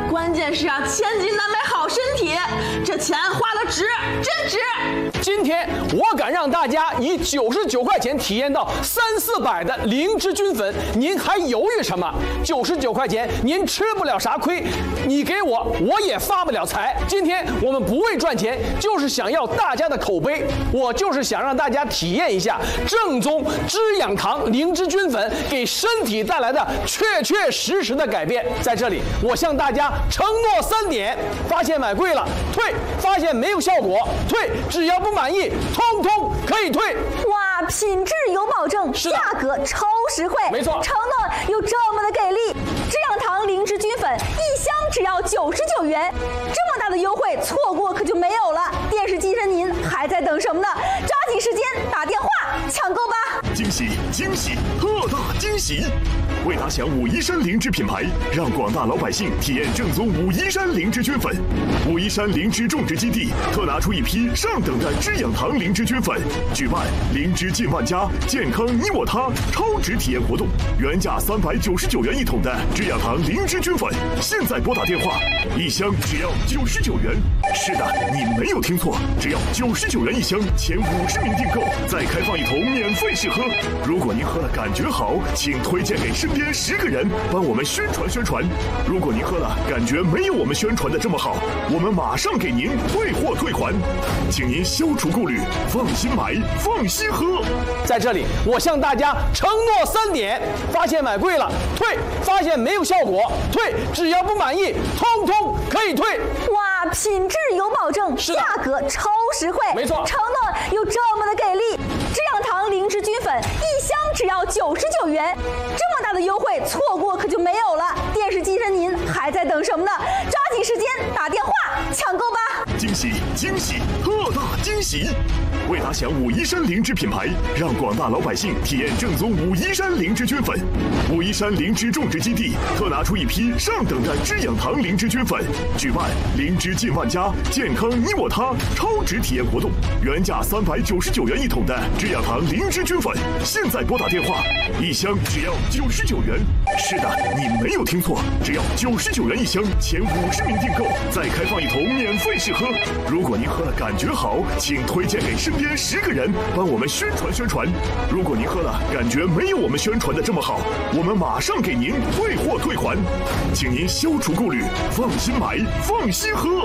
关键是啊，千金难买好身体，这钱花的值，真值。 今天我敢让大家以99块钱体验到300-400的灵芝菌粉，您还犹豫什么？99块钱您吃不了啥亏，你给我，我也发不了财。今天我们不为赚钱，就是想要大家的口碑，我就是想让大家体验一下正宗滋养堂灵芝菌粉给身体带来的确确实实的改变。在这里，我向大家承诺3点：发现买贵了退，发现没有效果退，只要不满意，通通可以退。 哇，品质有保证，价格超实惠， 没错， 承诺有这么的给力。滋养堂灵芝菌粉1箱只要99元，这么大的优惠，错过可就没有了。电视机前您还在等什么呢？抓紧时间打电话抢购吧！ 惊喜惊喜，特大惊喜！为打响武夷山灵芝品牌，让广大老百姓体验正宗武夷山灵芝菌粉。武夷山灵芝种植基地特拿出一批上等的滋养堂灵芝菌粉，举办灵芝进万家，健康你我他超值体验活动。原价399元一桶的滋养堂灵芝菌粉，现在拨打电话，1箱只要99元。是的，你没有听错，只要99元1箱，前50名订购再开放1桶免费试喝。如果您喝了感觉好，请推荐给身边10个人，帮我们宣传宣传。如果您喝了感觉没有我们宣传的这么好，我们马上给您退货退款，请您消除顾虑，放心买，放心喝。 在这里，我向大家承诺3点：发现买贵了退，发现没有效果退，只要不满意，通通可以退。 哇，品质有保证，价格超实惠， 没错， 承诺有这么的给力。滋养堂灵芝菌粉1箱只要99元，这么大的优惠，错过可就没有了。电视机前您还在等什么呢？抓紧时间打电话抢购吧！ 惊喜惊喜，特大惊喜！为打响武夷山灵芝品牌，让广大老百姓体验正宗武夷山灵芝菌粉。武夷山灵芝种植基地特拿出一批上等的滋养堂灵芝菌粉，举办灵芝进万家，健康你我他超值体验活动。原价399元一桶的滋养堂灵芝菌粉，现在拨打电话，1箱只要99元。是的，你没有听错，只要99元1箱，前50名订购再开放1桶免费试喝。如果您喝了感觉好，请推荐给身边10个人，帮我们宣传宣传。如果您喝了感觉没有我们宣传的这么好，我们马上给您退货退款，请您消除顾虑，放心买，放心喝。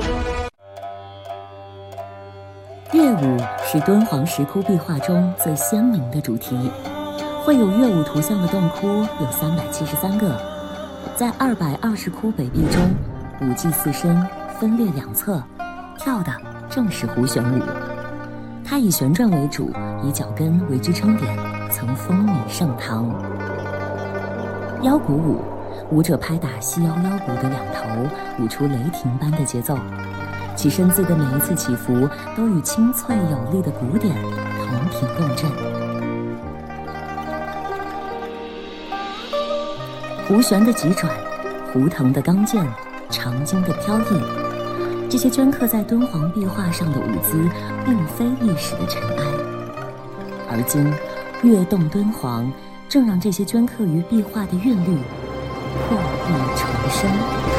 乐舞是敦煌石窟壁画中最鲜明的主题，绘有乐舞图像的洞窟有373个，在220窟北壁中，5祭4身分列2侧，跳的正是胡旋舞。它以旋转为主，以脚跟为支撑点，曾风靡盛唐。腰鼓舞，舞者拍打细腰腰鼓的2头，舞出雷霆般的节奏。其身姿的每一次起伏，都与清脆有力的鼓点同频共振。胡旋的急转，胡腾的刚健，长经的飘逸，这些镌刻在敦煌壁画上的舞姿，并非历史的尘埃。而今，跃动敦煌，正让这些镌刻于壁画的韵律破壁重生。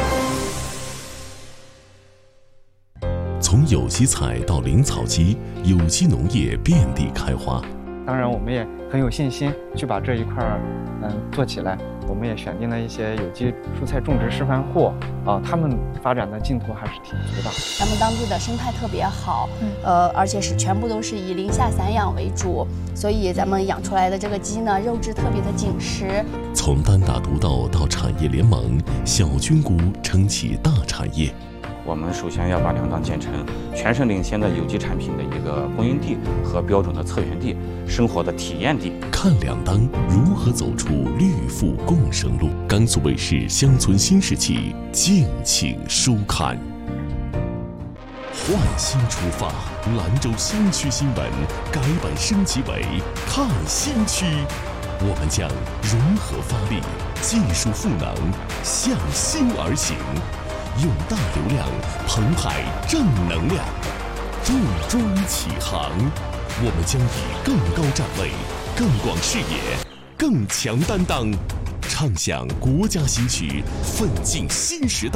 从有机采到灵草机，有机农业遍地开花。 当然，我们也很有信心去把这一块做起来。我们也选定了一些有机蔬菜种植示范户，他们发展的劲头还是挺足的。 咱们当地的生态特别好，而且是全部都是以林下散养为主，所以咱们养出来的这个鸡呢，肉质特别的紧实。从单打独斗到产业联盟，小菌菇撑起大产业。我们首先要把粮档建成全省领先的有机产品的一个供应地和标准的策源地，生活的体验地。看粮当如何走出绿富共生路。甘肃卫视乡村新世纪敬请收看。换新出发，兰州新区新闻改版升级为看新区。我们将融合发力，技术赋能，向新而行。用大流量澎湃正能量，重装启航，我们将以更高站位、更广视野、更强担当，唱响国家新曲，奋进新时代。